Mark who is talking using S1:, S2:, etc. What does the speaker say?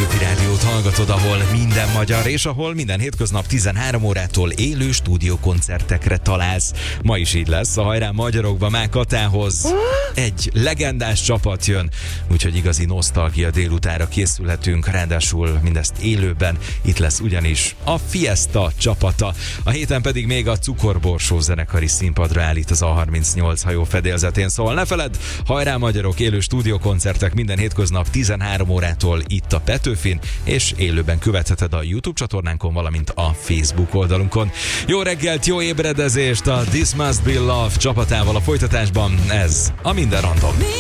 S1: Petőfi Rádiót hallgatod, ahol minden magyar és ahol minden hétköznap 13 órától élő stúdiókoncertekre találsz. Ma is így lesz, a Hajrá Magyarokba Mák Katához egy legendás csapat jön, úgyhogy igazi nosztalgia délutára készülhetünk, ráadásul mindezt élőben. Itt lesz ugyanis a Fiesta csapata. A héten pedig még a Cukorborsó zenekari színpadra állít az A38 hajó fedélzetén, szóval ne feledd, Hajrá Magyarok élő stúdiókoncertek minden hétköznap 13 órától itt a Petőfin, és élőben követheted a YouTube csatornánkon, valamint a Facebook oldalunkon. Jó reggelt, jó ébredezést a This Must Be Love csapatával a folytatásban, ez a Minden Random.